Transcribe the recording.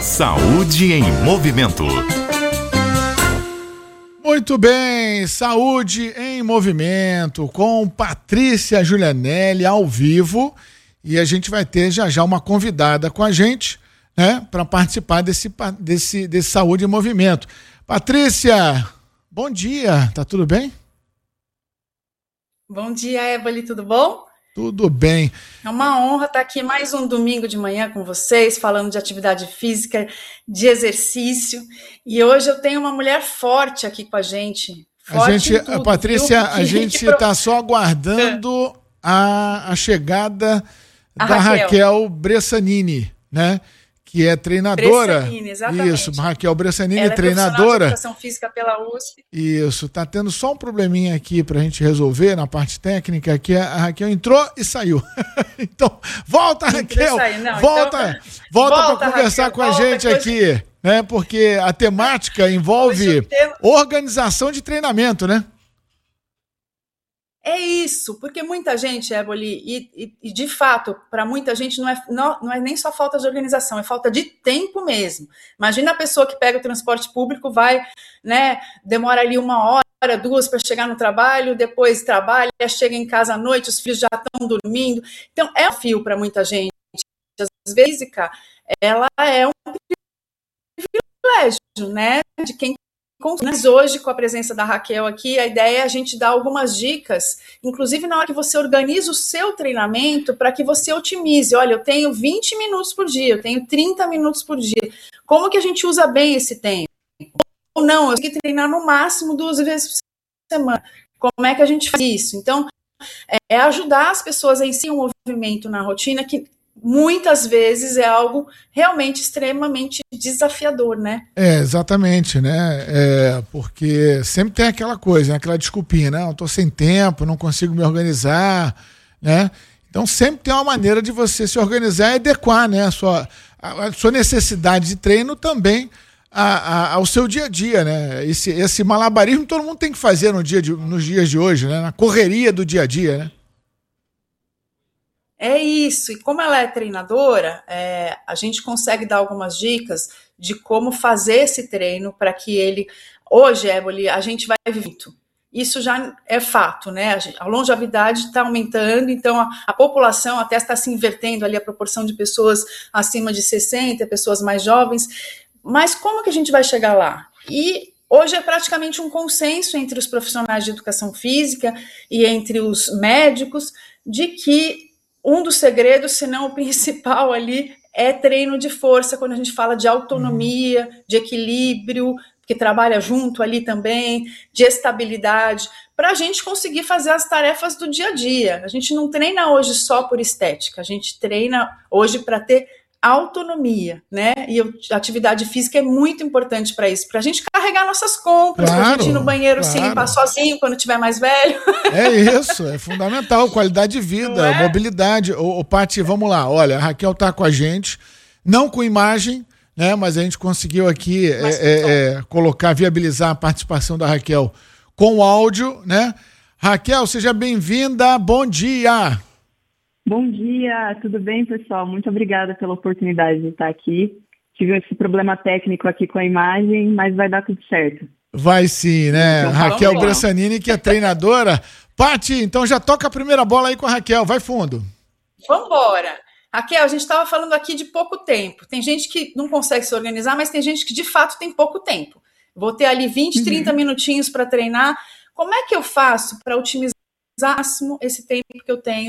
Saúde em Movimento. Muito bem, Saúde em Movimento com Patrícia Julianelli ao vivo, e a gente vai ter já uma convidada com a gente, né, para participar desse Saúde em Movimento. Patrícia, bom dia, tá tudo bem? Bom dia, Éboli, tudo bom? Tudo bem. É uma honra estar aqui mais um domingo de manhã com vocês, falando de atividade física, de exercício. E hoje eu tenho uma mulher forte aqui com a gente. Patrícia, a gente está só aguardando a chegada da Raquel Bressanini, né? Que é treinadora. Bressanini, exatamente. Isso, Raquel Bressanini, ela é treinadora. De educação física pela USP. Isso, tá tendo só um probleminha aqui pra gente resolver na parte técnica, que a Raquel entrou e saiu. Então, volta, Raquel! Volta para conversar Raquel, com a gente aqui, né? Porque a temática envolve organização de treinamento, né? É isso, porque muita gente, Éboli, e de fato, para muita gente não é nem só falta de organização, é falta de tempo mesmo. Imagina a pessoa que pega o transporte público, vai, né, demora ali 1 hora, 2 para chegar no trabalho, depois trabalha, chega em casa à noite, os filhos já estão dormindo. Então, é um fio para muita gente. Às vezes, ela é um privilégio, né, de quem. Mas hoje, com a presença da Raquel aqui, a ideia é a gente dar algumas dicas, inclusive na hora que você organiza o seu treinamento, para que você otimize. Olha, eu tenho 20 minutos por dia, eu tenho 30 minutos por dia. Como que a gente usa bem esse tempo? Ou não, eu tenho que treinar no máximo 2 vezes por semana. Como é que a gente faz isso? Então, é ajudar as pessoas a inserir um movimento na rotina que muitas vezes é algo realmente extremamente desafiador, né? Exatamente, né? Porque sempre tem aquela coisa, né? Aquela desculpinha, não, estou sem tempo, não consigo me organizar, né? Então sempre tem uma maneira de você se organizar e adequar, né, a sua necessidade de treino também ao seu dia a dia, né? Esse malabarismo todo mundo tem que fazer nos dias de hoje, né? Na correria do dia a dia, né? É isso, e como ela é treinadora, a gente consegue dar algumas dicas de como fazer esse treino para que ele... Hoje, Éboli, a gente vai viver. Isso já é fato, né? A longevidade está aumentando, então a população até está se invertendo ali, a proporção de pessoas acima de 60, pessoas mais jovens. Mas como que a gente vai chegar lá? E hoje é praticamente um consenso entre os profissionais de educação física e entre os médicos de que um dos segredos, se não o principal ali, é treino de força, quando a gente fala de autonomia, de equilíbrio, que trabalha junto ali também, de estabilidade, para a gente conseguir fazer as tarefas do dia a dia. A gente não treina hoje só por estética, a gente treina hoje para ter autonomia, né? E a atividade física é muito importante para isso, para a gente carregar nossas compras, para a gente ir no banheiro se limpar sozinho quando tiver mais velho. É isso, é fundamental, qualidade de vida, mobilidade. Paty, vamos lá, olha, a Raquel tá com a gente, não com imagem, né? Mas a gente conseguiu aqui viabilizar a participação da Raquel com áudio, né? Raquel, seja bem-vinda, bom dia! Bom dia, tudo bem, pessoal? Muito obrigada pela oportunidade de estar aqui. Tive esse problema técnico aqui com a imagem, mas vai dar tudo certo. Vai sim, né? Então, Raquel Bressanini, que é treinadora. Paty, então já toca a primeira bola aí com a Raquel, vai fundo. Vamos embora. Raquel, a gente estava falando aqui de pouco tempo. Tem gente que não consegue se organizar, mas tem gente que de fato tem pouco tempo. Vou ter ali 20, 30 minutinhos para treinar. Como é que eu faço para otimizar ao máximo esse tempo que eu tenho